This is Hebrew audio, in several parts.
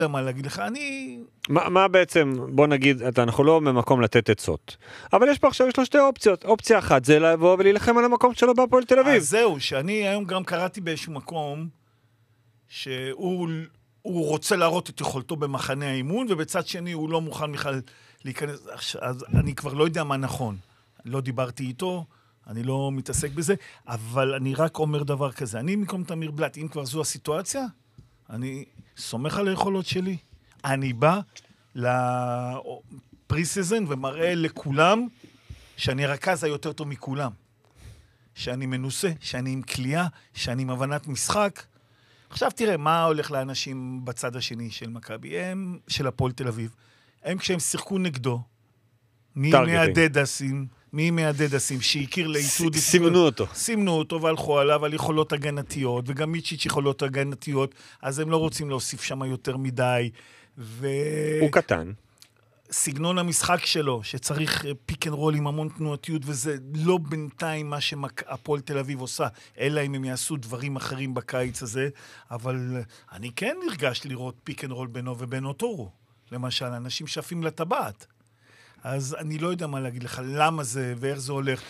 מה להגיד לך, מה בעצם, בוא נגיד, אנחנו לא במקום לתת עצות, אבל יש פה עכשיו שתי אופציות. אופציה אחת זה לבוא ולהילחם על המקום שלו בהפועל תל אביב. אז זהו, שאני היום גם קראתי באיזשהו מקום, שהוא רוצה להראות את יכולתו במחנה האימון, ובצד שני הוא לא מוכן בכלל להיכנס, אז אני כבר לא יודע מה נכון. לא דיברתי איתו, אני לא מתעסק בזה, אבל אני רק אומר דבר כזה, אני במקום תמיר בלאט, אם כבר זו הסיטואציה, אני סומך על היכולות שלי. אני בא לפרי-סיזן ומראה לכולם שאני רכז היותר טוב מכולם. שאני מנוסה, שאני עם כלייה, שאני עם הבנת משחק. עכשיו תראה מה הולך לאנשים בצד השני של מכבי, של הפועל תל אביב. הם כשהם שיחקו נגדו, מי מהדדסים שהכיר לעיתוד... סימנו אותו והלכו עליו על יכולות הגנתיות, וגם מיצ'יץ' יכולות הגנתיות, אז הם לא רוצים להוסיף שם יותר מדי. הוא קטן. סגנון המשחק שלו, שצריך פיק אנד רול עם המון תנועתיות, וזה לא בינתיים מה שהפועל תל אביב עושה, אלא אם הם יעשו דברים אחרים בקיץ הזה, אבל אני כן נרגש לראות פיק אנד רול בינו ובין אוטורו. למשל, אנשים שפים לטבעת. אז אני לא יודע מה להגיד לך, למה זה ואיך זה הולך.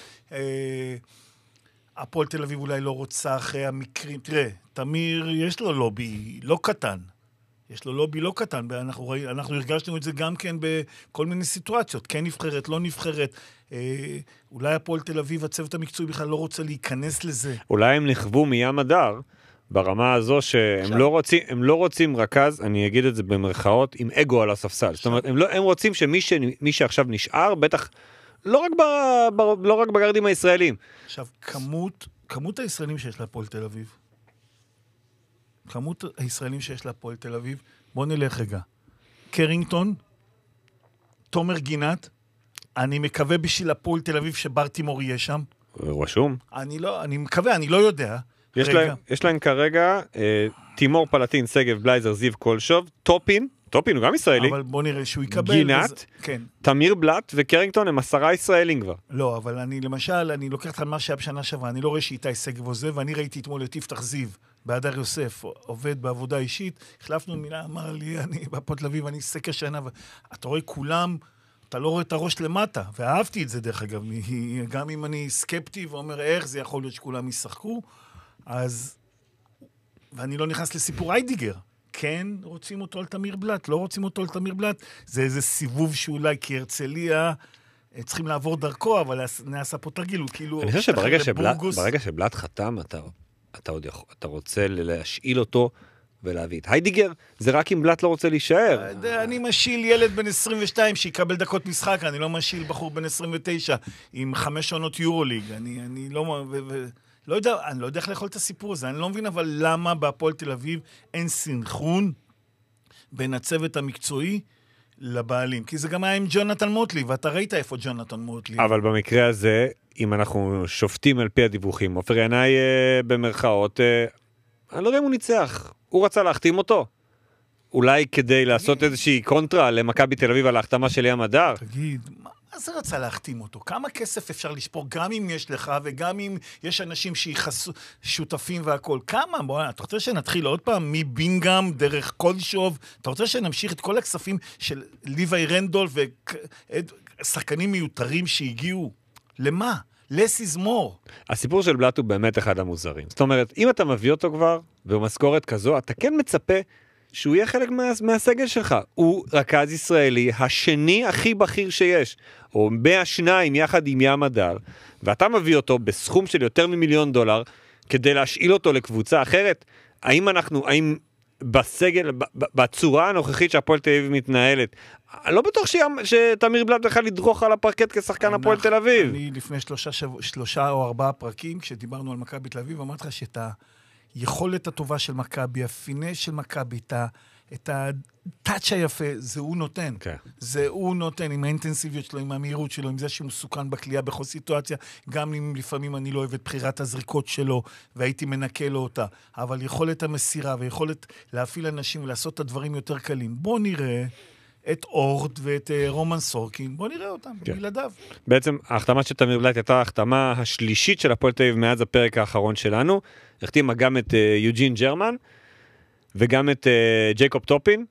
הפועל תל אביב אולי לא רוצה אחרי המקרים. תראה, תמיר יש לו לובי לא קטן. יש לו לובי לא קטן, אנחנו הרגשנו את זה גם כן בכל מיני סיטואציות, כן נבחרת, לא נבחרת, אולי הפועל תל אביב, הצוות המקצועי בכלל לא רוצה להיכנס לזה. אולי הם נחוו מים הדר, ברמה הזו שהם לא רוצים רכז, אני אגיד את זה במרכאות, עם אגו על הספסל. זאת אומרת, הם רוצים שמי שעכשיו נשאר, בטח, לא רק בגרדים הישראלים. עכשיו, כמות הישראלים שיש להפועל תל אביב, כמות הישראלים שיש להפועל תל אביב, בוא נלך רגע. קרינגטון, תומר גינת, אני מקווה בשביל הפועל תל אביב שבר תימור יהיה שם. רשום. אני מקווה, אני לא יודע. יש להם כרגע תימור פלטין, סגב, בלייזר, זיו קולשוב, טופין הוא גם ישראלי. אבל בוא נראה שהוא יקבל. גינת, כן. תמיר בלאט וקרינגטון הם 10 ישראלים כבר. לא, אבל אני לוקח על מה שהיה בשנה שעברה, אני לא רואה שאיתי סגב עוזב, ואני ראיתי אתמול את יפתח זיו, בהדר יוסף, עובד בעבודה אישית, החלפנו מילה, אמר לי, אני בהפועל תל אביב, אני סקר שנה, אתה רואה כולם, אתה לא רואה את הראש למטה, ואהבתי את זה דרך אגב, גם אם אני סקפטי ואומר איך זה יכול להיות שכולם ישחקו, אז, ואני לא נכנס לסיפור היידיגר, כן רוצים אותו על תמיר בלאט, לא רוצים אותו על תמיר בלאט, זה איזה סיבוב שאולי כהרצליה, צריכים לעבור דרכו, אבל נעשה פה תרגיל, כאילו... אני חושב שברגע שבלאט חתם, אתה רוצה להשאיל אותו ולהביא את היידיגר, זה רק אם בלאט לא רוצה להישאר. אני משיל ילד בן 22 שיקבל דקות משחק, אני לא משיל בחור בן 29 עם 5 עונות יורוליג, אני לא יודע, אני לא יודע איך לאכול את הסיפור הזה, אני לא מבין אבל למה בהפועל תל אביב אין סינכרון בין הצוות המקצועי לבעלים, כי זה גם היה עם ג'ונתן מוטלי, ואתה ראית איפה ג'ונתן מוטלי. אבל במקרה הזה, אם אנחנו שופטים על פי הדיווחים, עופר ינאי במרכאות, אני לא יודע אם הוא ניצח, הוא רצה להחתים אותו. אולי כדי לעשות איזושהי קונטרה למכבי תל אביב על ההחתמה של ים הדר. תגיד, מה זה רצה להחתים אותו? כמה כסף אפשר לשפור, גם אם יש לך וגם אם יש אנשים שיחסו שותפים והכל? כמה? בוא, אתה רוצה שנתחיל עוד פעם מבינגאם, דרך קולשוב? אתה רוצה שנמשיך את כל הכספים של ליווי רנדולף ושחקנים מיותרים שהגיעו? למה? less is more. הסיפור של בלאט הוא באמת אחד המוזרים. זאת אומרת, אם אתה מביא אותו כבר, ובמשכורת כזו, אתה כן מצפה שהוא יהיה חלק מהסגל שלך. הוא רכז ישראלי, השני הכי בכיר שיש, או 102 יחד עם ים הדר, ואתה מביא אותו בסכום של יותר $1,000,000, כדי להשאיל אותו לקבוצה אחרת. האם בסגל, בצורה הנוכחית שהפועל תל אביב מתנהלת, אני לא בטוח שתמיר בלאט בכלל לדרוך על הפרקט כשחקן הפועל תל אביב. אני לפני 3 או 4 פרקים, כשדיברנו על מכבי תל אביב, אמרתי לך שאת היכולת הטובה של מכבי, הפינה של מכבי, את הטאץ' היפה, זה הוא נותן. זה הוא נותן, עם האינטנסיביות שלו, עם המהירות שלו, עם זה שהוא מסוכן בקליעה בכל סיטואציה, גם אם לפעמים אני לא אוהב את בחירת הזריקות שלו, והייתי מנקה לו אותה. אבל יכולת המסירה, ויכולת להפעיל אנשים ולעשות את הדברים יותר קלים. בוא נראה את אורד ואת רומן סורקין, בוא נראה אותם, בלעדיו. בעצם, ההחתמה של תמיר בלאט הייתה ההחתמה השלישית של הפועל תל אביב מאז הפרק האחרון שלנו. החתימה גם את יוג'ין ג'רמן, וגם את ג'ייקוב טופין,